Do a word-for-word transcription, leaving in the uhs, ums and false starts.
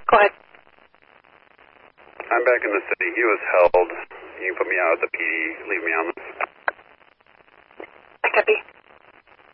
Go ahead. I'm back in the city. He was held. You can put me out at the P D. Leave me on this.